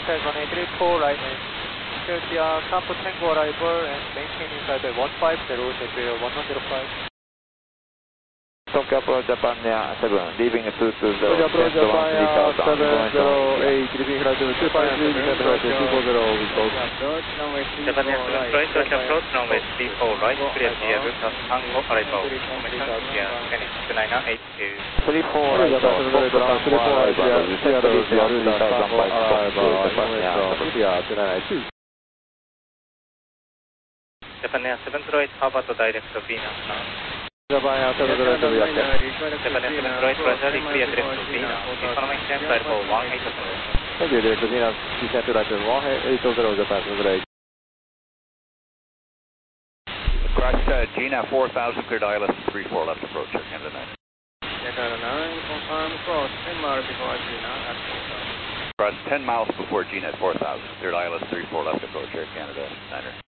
Exercise 1834 right and security Campo Tango arrival and maintain inside the 150 degree 105. Tokyo Approach Japan Japan 7, leaving 220, Approach Japan 708, leaving flight 253, descend flight 240 with both. Japan 7 right, touch approach runway 34 right, clear Diego, Tango arrival, information via Phoenix 2982. 34 right, Japan 7 right, Seattle, Seattle, Tango arrival, information via 2982. Japan 708, Harvard direct to Venus now. Japan 708 to Venus. Japan 708, Roger, clear direct to Venus. Economic descent flight for 180. Thank you, direct to Venus, descent flight 180, Japan 708. Cross Gina 4000, cleared ILS 34 left approach, Air Canada 9. Air Canada 9, confirm cross 10 miles before Gina at 4000. Cross 10 miles before Gina at 4000, cleared ILS 34 left approach, Air Canada 9.